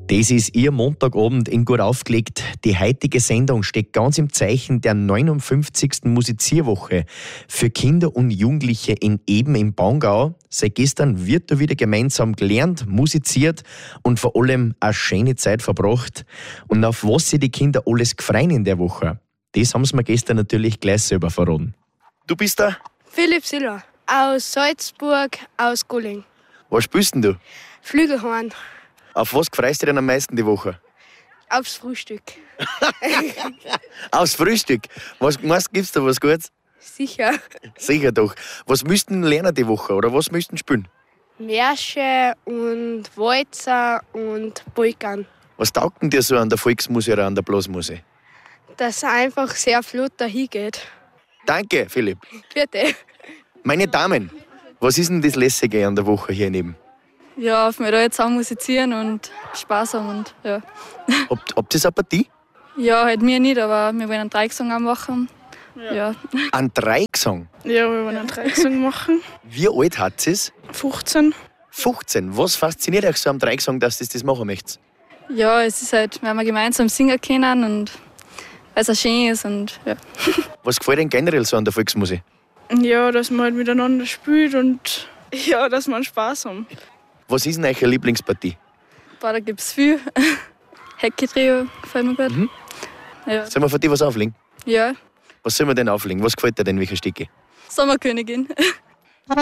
Das ist Ihr Montagabend in Gut aufgelegt. Die heutige Sendung steht ganz im Zeichen der 59. Musizierwoche für Kinder und Jugendliche in Eben im Bongau. Seit gestern wird da wieder gemeinsam gelernt, musiziert und vor allem eine schöne Zeit verbracht. Und auf was sich die Kinder alles gefreien in der Woche, das haben sie mir gestern natürlich gleich selber verraten. Du bist da? Philipp Siller, aus Salzburg, aus Gulling. Was spielst denn du? Flügelhorn, Auf was freust du dich denn am meisten die Woche? aufs Frühstück. Aufs Frühstück. Was meinst du, gibt's da was Gutes? Sicher. Sicher doch. Was müssten lernen die Woche oder was müssten spielen? Märsche und Walzer und Polkern. Was taugt denn dir so an der Volksmusik oder an der Blasmusik? Dass es einfach sehr flott dahin geht. Danke, Philipp. Bitte. Meine Damen, was ist denn das Lässige an der Woche hier neben? Ja, auf mir da jetzt zusammen musizieren und Spaß haben und ja. Habt ihr eine Partie? Ja, halt mir nicht, aber wir wollen einen Dreigesang machen. Ja. Ein Dreigesang? Ja, wir wollen einen Dreigesang machen. Wie alt hat es? 15. 15. Was fasziniert euch so am Dreigesang, dass ihr das machen möchtet? Ja, es ist halt, wenn wir gemeinsam singen können und weil es auch schön ist und ja. Was gefällt denn generell so an der Volksmusik? Ja, dass man halt miteinander spielt und ja, dass wir Spaß haben. Was ist denn eure Lieblingspartie? Boah, da gibt es viel. Hecke-Trio gefällt mir gut. Ja. Sollen wir von dir was auflegen? Ja, Was sollen wir denn auflegen? Was gefällt dir denn, welche Stücke? Sommerkönigin.